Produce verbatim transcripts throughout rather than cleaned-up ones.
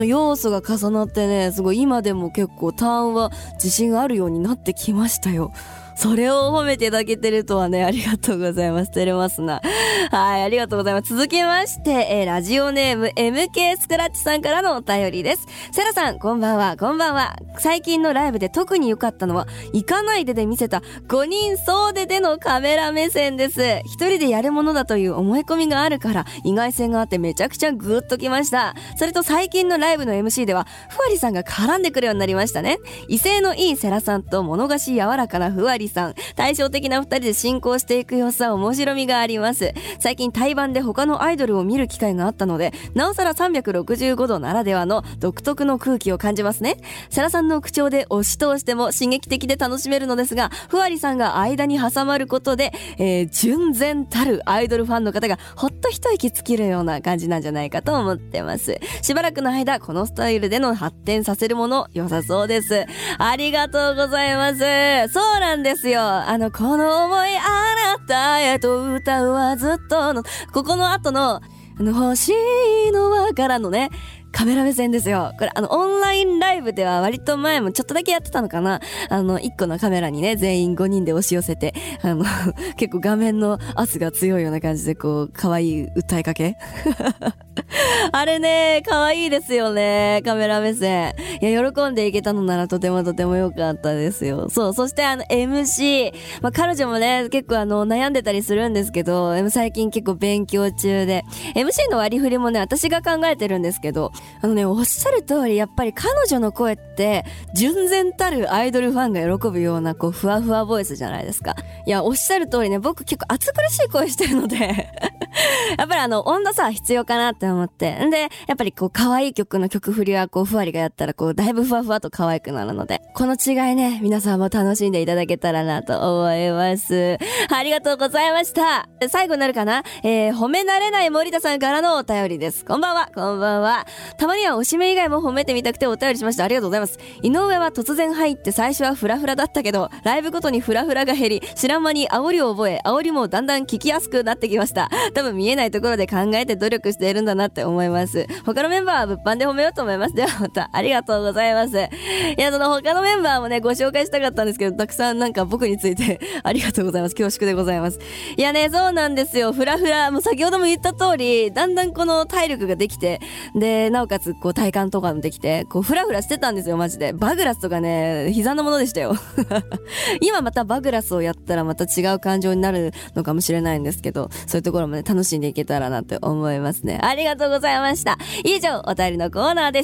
要素が重なってね、すごい今でも結構ターンは自信があるようになってきましたよ。それを褒めていただけてるとはね、ありがとうございます。照れますな。はい、ありがとうございます。続きまして、えー、ラジオネーム エムケー スクラッチさんからのお便りです。セラさん、こんばんは、こんばんは。最近のライブで特に良かったのは、行かないでで見せたごにん総出でのカメラ目線です。一人でやるものだという思い込みがあるから、意外性があってめちゃくちゃグッときました。それと最近のライブの エムシー では、ふわりさんが絡んでくるようになりましたね。威勢のいいセラさんと物腰柔らかなふわりさん、対照的な二人で進行していく様子は面白みがあります。最近対バンで他のアイドルを見る機会があったので、なおさらさんびゃくろくじゅうごどならではの独特の空気を感じますね。セラさんの口調で押し通しても刺激的で楽しめるのですが、ふわりさんが間に挟まることで、えー、純然たるアイドルファンの方がほっと一息つけるような感じなんじゃないかと思ってます。しばらくの間このスタイルでの発展させるもの良さそうです。ありがとうございます。そうなんですよ。あのこの思いあなたへと歌うはずっとのここの後のあの欲しいのはからのね、カメラ目線ですよ。これあのオンラインライブでは割と前もちょっとだけやってたのかな。あのいっこのカメラにね、全員ごにんで押し寄せて、あの結構画面の圧が強いような感じでこう可愛い訴えかけあれね、可愛いですよね、カメラ目線。いや、喜んでいけたのならとてもとても良かったですよ。そう、そしてあの エムシー、まあ、彼女もね結構あの悩んでたりするんですけど、最近結構勉強中で エムシー の割り振りもね私が考えてるんですけど、あのね、おっしゃる通りやっぱり彼女の声って純然たるアイドルファンが喜ぶようなこうふわふわボイスじゃないですか。いや、おっしゃる通りね、僕結構暑苦しい声してるのでやっぱりあの温度差は必要かなって思って、んでやっぱりこう可愛い曲の曲振りはこうふわりがやったらこうだいぶふわふわと可愛くなるので、この違いね皆さんも楽しんでいただけたらなと思います。ありがとうございました。最後になるかな、えー、褒め慣れない森田さんからのお便りです。こんばんは、こんばんは。たまにはおしめ以外も褒めてみたくてお便りしました。ありがとうございます。井上は突然入って最初はフラフラだったけど、ライブごとにフラフラが減り、知らん間に煽りを覚え、煽りもだんだん聞きやすくなってきました。多分見えないところで考えて努力しているんだなって思います。他のメンバーは物販で褒めようと思います。ではまた、ありがとうございます。いや、その他のメンバーもねご紹介したかったんですけど、たくさんなんか僕についてありがとうございます。恐縮でございます。いやね、そうなんですよ。フラフラ、もう先ほども言った通り、だんだんこの体力ができて、でなおかつこう体幹とかもできて、こうフラフラしてたんですよ。マジでバグラスとかね膝のものでしたよ今またバグラスをやったらまた違う感情になるのかもしれないんですけど、そういうところもね楽しんでいけたらなって思いますね。ありがとうございました。以上、お便りのコーナーでした。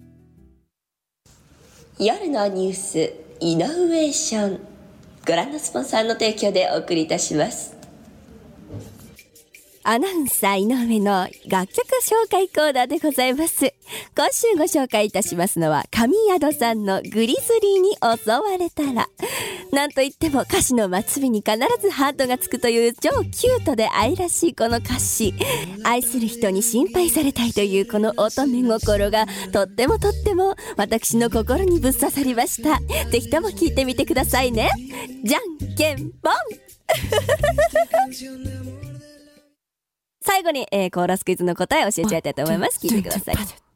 夜のニュースイノベーション、ご覧のスポンサーの提供でお送りいたします。 アナウンサー井上の楽曲紹介コーナーでございます。今週ご紹介いたしますのは神宿さんのグリズリーに襲われたら。なんといっても歌詞の末尾に必ずハートがつくという超キュートで愛らしいこの歌詞。愛する人に心配されたいというこの乙女心がとってもとっても私の心にぶっ刺さりました。ぜひとも聴いてみてくださいね。じゃんけんぽん最後に、えー、コーラスクイズの答えを教えちゃいたいと思います。聞いてください。